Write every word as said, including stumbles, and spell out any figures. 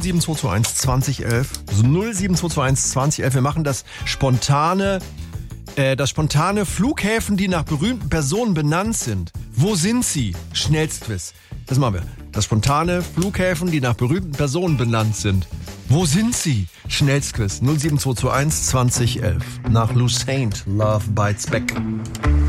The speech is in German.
sieben zwei zwei eins zwanzig elf. null sieben zwei zwei eins zwanzig elf. Wir machen das spontane, äh, das spontane Flughäfen, die nach berühmten Personen benannt sind. Wo sind sie? Schnellstquiz. Das machen wir. Das spontane Flughäfen, die nach berühmten Personen benannt sind. Wo sind sie? Schnellstquiz. null sieben zwei zwei eins zwanzig elf. Nach Lou Saint. Love Bites Back.